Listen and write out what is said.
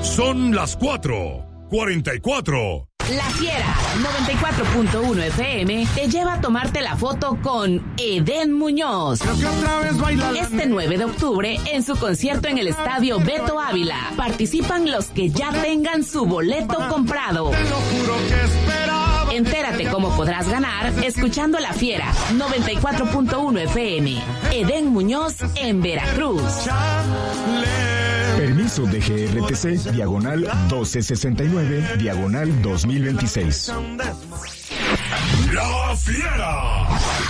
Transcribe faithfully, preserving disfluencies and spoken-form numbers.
Son las cuatro cuarenta y cuatro. La Fiera noventa y cuatro punto uno F M te lleva a tomarte la foto con Edén Muñoz. Este nueve de octubre en su concierto en el Estadio Beto Ávila. Participan los que ya tengan su boleto comprado. Entérate cómo podrás ganar escuchando La Fiera noventa y cuatro punto uno F M. Edén Muñoz en Veracruz. Permiso de G R T C, diagonal doce sesenta y nueve, diagonal dos mil veintiséis. La Fiera.